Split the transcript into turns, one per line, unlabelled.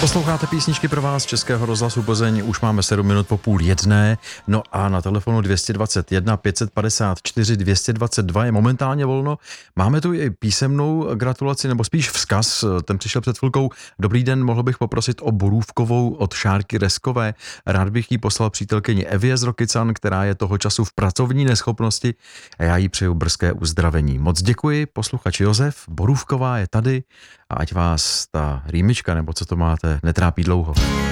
Posloucháte písničky pro vás z Českého rozhlasu Plzeň, už máme 7 minut po 12:30, no a na telefonu 221 554 222 je momentálně volno. Máme tu i písemnou gratulaci, nebo spíš vzkaz, ten přišel před chvilkou. Dobrý den, mohl bych poprosit o borůvkovou od Šárky Reskové. Rád bych jí poslal přítelkyni Evě z Rokycan, která je toho času v pracovní neschopnosti a já jí přeju brzké uzdravení. Moc děkuji, posluchač Josef, borůvková je tady a ať vás ta rýmička, nebo co to máte, netrápí dlouho.